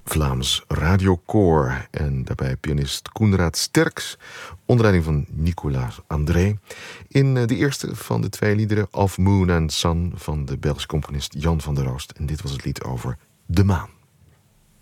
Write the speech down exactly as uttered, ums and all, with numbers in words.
Vlaams radiokoor. En daarbij pianist Koenraad Sterks, onder leiding van Nicolas André. In de eerste van de twee liederen, Of Moon and Sun, van de Belgische componist Jan van der Roost. En dit was het lied over de maan.